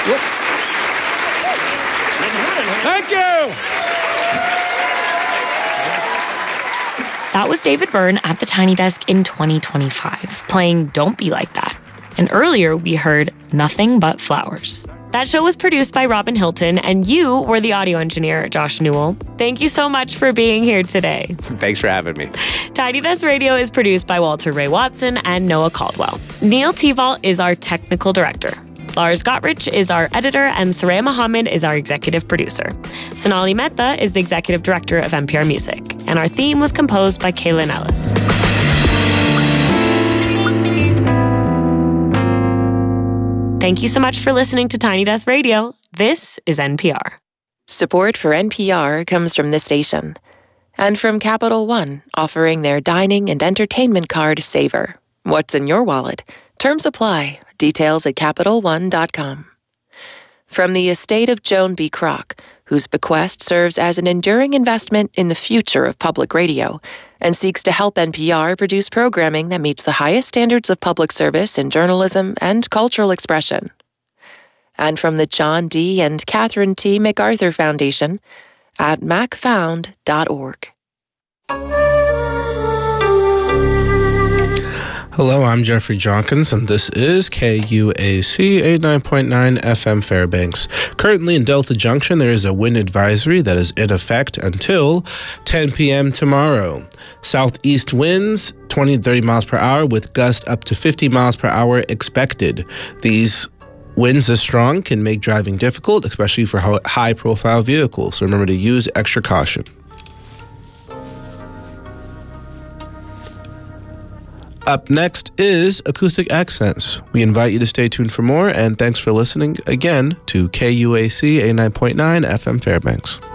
Thank you. That was David Byrne at the Tiny Desk in 2025, playing Don't Be Like That. And earlier, we heard Nothing But Flowers. That show was produced by Robin Hilton, and you were the audio engineer, Josh Newell. Thank you so much for being here today. Thanks for having me. Tiny Desk Radio is produced by Walter Ray Watson and Noah Caldwell. Neil Teval is our technical director. Lars Gottrich is our editor, and Saraya Muhammad is our executive producer. Sonali Mehta is the executive director of NPR Music, and our theme was composed by Kaylin Ellis. Thank you so much for listening to Tiny Desk Radio. This is NPR. Support for NPR comes from this station and from Capital One, offering their dining and entertainment card Savor. What's in your wallet? Terms apply. Details at CapitalOne.com. From the estate of Joan B. Kroc, whose bequest serves as an enduring investment in the future of public radio and seeks to help NPR produce programming that meets the highest standards of public service in journalism and cultural expression. And from the John D. and Catherine T. MacArthur Foundation at macfound.org. Hello, I'm Jeffrey Jonkins, and this is KUAC 89.9 FM Fairbanks. Currently in Delta Junction, there is a wind advisory that is in effect until 10 p.m. tomorrow. Southeast winds, 20 to 30 miles per hour, with gusts up to 50 miles per hour expected. These winds this strong can make driving difficult, especially for high-profile vehicles, so remember to use extra caution. Up next is Acoustic Accents. We invite you to stay tuned for more, and thanks for listening again to KUAC 89.9 FM Fairbanks.